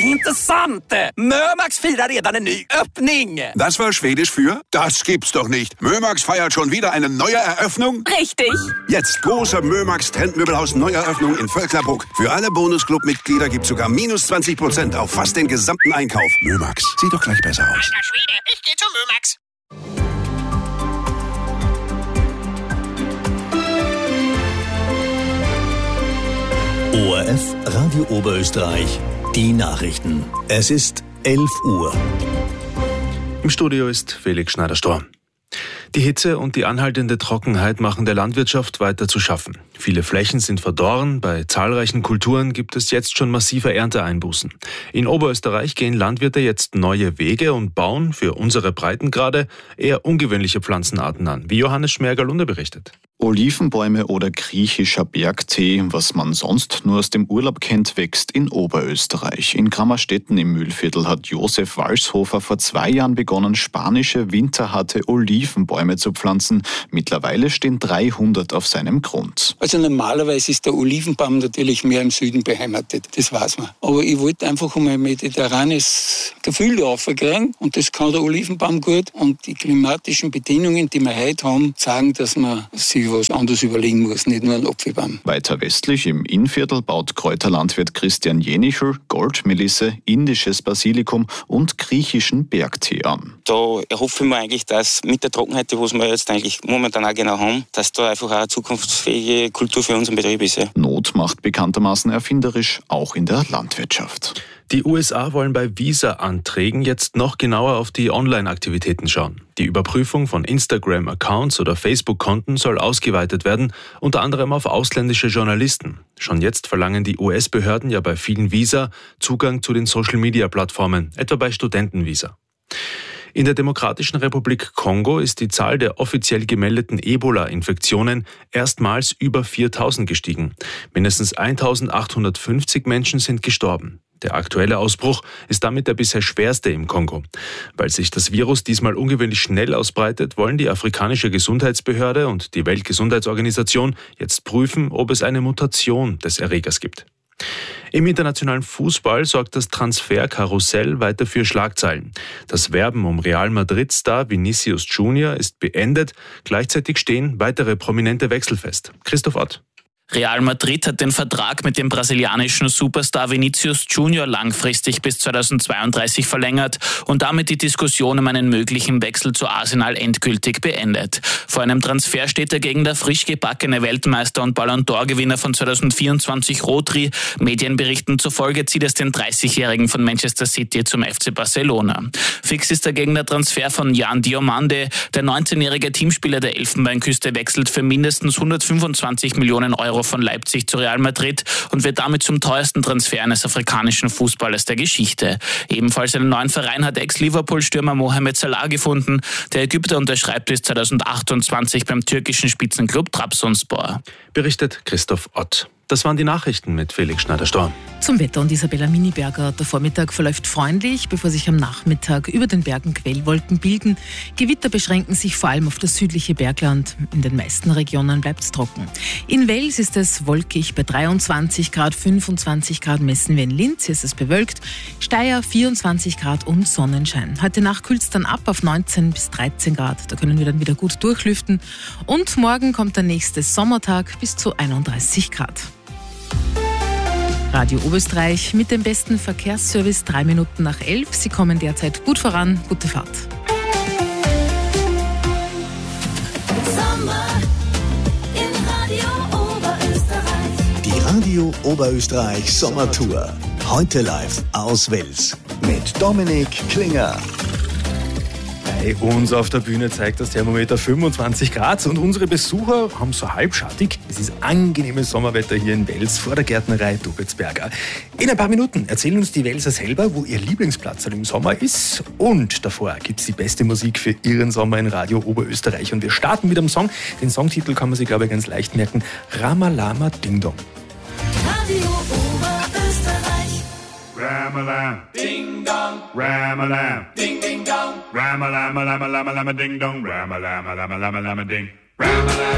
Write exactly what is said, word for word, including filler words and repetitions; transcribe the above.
Intressant! Mömax firar redan en ny öppning! Das war Schwedisch für? Das gibt's doch nicht. Mömax feiert schon wieder eine neue Eröffnung? Richtig! Jetzt große Mömax Trendmöbelhaus Neueröffnung in Völklerbruck. Für alle Bonusclub-Mitglieder gibt's sogar minus zwanzig Prozent auf fast den gesamten Einkauf. Mömax, sieht doch gleich besser aus. Alter Schwede, ich geh zu Mömax. O R F Radio Oberösterreich, die Nachrichten. Es ist elf Uhr. Im Studio ist Felix Schneider-Stor. Die Hitze und die anhaltende Trockenheit machen der Landwirtschaft weiter zu schaffen. Viele Flächen sind verdorren, bei zahlreichen Kulturen gibt es jetzt schon massive Ernteeinbußen. In Oberösterreich gehen Landwirte jetzt neue Wege und bauen für unsere Breitengrade eher ungewöhnliche Pflanzenarten an, wie Johannes Schmerger-Lunde berichtet. Olivenbäume oder griechischer Bergtee, was man sonst nur aus dem Urlaub kennt, wächst in Oberösterreich. In Grammerstetten im Mühlviertel hat Josef Walshofer vor zwei Jahren begonnen, spanische winterharte Olivenbäume zu pflanzen. Mittlerweile stehen dreihundert auf seinem Grund. Also normalerweise ist der Olivenbaum natürlich mehr im Süden beheimatet, das weiß man. Aber ich wollte einfach um ein mediterranes Gefühl aufkriegen und das kann der Olivenbaum gut. Und die klimatischen Bedingungen, die wir heute haben, sagen, dass man sich was anderes überlegen muss, nicht nur ein Apfelbaum. Weiter westlich im Innviertel baut Kräuterlandwirt Christian Jenichel Goldmelisse, indisches Basilikum und griechischen Bergtee an. Da erhoffe ich mir eigentlich, dass mit der Trockenheit, die wir jetzt eigentlich momentan auch genau haben, dass da einfach auch eine zukunftsfähige Kultur für unseren Betrieb ist. Ja. Not macht bekanntermaßen erfinderisch, auch in der Landwirtschaft. Die U S A wollen bei Visa-Anträgen jetzt noch genauer auf die Online-Aktivitäten schauen. Die Überprüfung von Instagram-Accounts oder Facebook-Konten soll ausgeweitet werden, unter anderem auf ausländische Journalisten. Schon jetzt verlangen die U S-Behörden ja bei vielen Visa Zugang zu den Social-Media-Plattformen, etwa bei Studentenvisa. In der Demokratischen Republik Kongo ist die Zahl der offiziell gemeldeten Ebola-Infektionen erstmals über viertausend gestiegen. Mindestens eintausendachthundertfünfzig Menschen sind gestorben. Der aktuelle Ausbruch ist damit der bisher schwerste im Kongo. Weil sich das Virus diesmal ungewöhnlich schnell ausbreitet, wollen die afrikanische Gesundheitsbehörde und die Weltgesundheitsorganisation jetzt prüfen, ob es eine Mutation des Erregers gibt. Im internationalen Fußball sorgt das Transferkarussell weiter für Schlagzeilen. Das Werben um Real Madrid-Star Vinicius Junior ist beendet. Gleichzeitig stehen weitere prominente Wechsel fest. Christoph Ott. Real Madrid hat den Vertrag mit dem brasilianischen Superstar Vinicius Junior langfristig bis zweitausendzweiunddreißig verlängert und damit die Diskussion um einen möglichen Wechsel zu Arsenal endgültig beendet. Vor einem Transfer steht dagegen der frisch gebackene Weltmeister und Ballon d'Or-Gewinner von zweitausendvierundzwanzig Rodri. Medienberichten zufolge zieht es den dreißigjährigen von Manchester City zum F C Barcelona. Fix ist dagegen der Transfer von Jan Diomande. Der neunzehnjährige Teamspieler der Elfenbeinküste wechselt für mindestens hundertfünfundzwanzig Millionen Euro von Leipzig zu Real Madrid und wird damit zum teuersten Transfer eines afrikanischen Fußballers der Geschichte. Ebenfalls einen neuen Verein hat Ex-Liverpool-Stürmer Mohamed Salah gefunden. Der Ägypter unterschreibt bis zweitausendachtundzwanzig beim türkischen Spitzenklub Trabzonspor. Berichtet Christoph Ott. Das waren die Nachrichten mit Felix Schneider-Stor. Zum Wetter und Isabella Miniberger. Der Vormittag verläuft freundlich, bevor sich am Nachmittag über den Bergen Quellwolken bilden. Gewitter beschränken sich vor allem auf das südliche Bergland. In den meisten Regionen bleibt es trocken. In Wels ist es wolkig bei dreiundzwanzig Grad, fünfundzwanzig Grad messen wir in Linz, hier ist es bewölkt. Steyr vierundzwanzig Grad und Sonnenschein. Heute Nacht kühlt es dann ab auf neunzehn bis dreizehn Grad. Da können wir dann wieder gut durchlüften. Und morgen kommt der nächste Sommertag bis zu einunddreißig Grad. Radio Oberösterreich mit dem besten Verkehrsservice, drei Minuten nach elf. Sie kommen derzeit gut voran. Gute Fahrt. Sommer in Radio Oberösterreich. Die Radio Oberösterreich Sommertour. Heute live aus Wels mit Dominik Klinger. Bei uns auf der Bühne zeigt das Thermometer fünfundzwanzig Grad und unsere Besucher haben so halbschattig. Es ist angenehmes Sommerwetter hier in Wels vor der Gärtnerei Dubitzberger. In ein paar Minuten erzählen uns die Welser selber, wo ihr Lieblingsplatz im Sommer ist. Und davor gibt es die beste Musik für ihren Sommer in Radio Oberösterreich. Und wir starten mit einem Song. Den Songtitel kann man sich, glaube ich, ganz leicht merken. Ramalama Ding Dong. Radio Oberösterreich. Ramalam, ding dong, Ramalam, ding ding dong, Ramalam, lama lama lama ding dong, Ramalam, lama lama lama ding, Ramalam.